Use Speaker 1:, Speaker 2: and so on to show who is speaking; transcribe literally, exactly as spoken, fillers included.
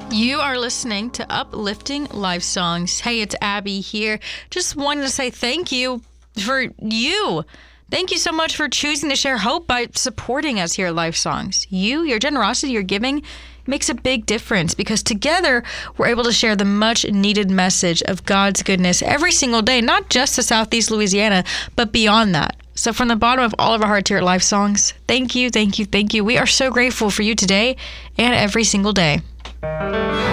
Speaker 1: You are listening to Uplifting Life Songs. Hey, it's Abby here. Just wanted to say thank you for you. Thank you so much for choosing to share hope by supporting us here at Life Songs. You, your generosity, your giving makes a big difference because together we're able to share the much needed message of God's goodness every single day, not just to Southeast Louisiana, but beyond that. So from the bottom of all of our hearts here at Life Songs, thank you, thank you, thank you. We are so grateful for you today and every single day.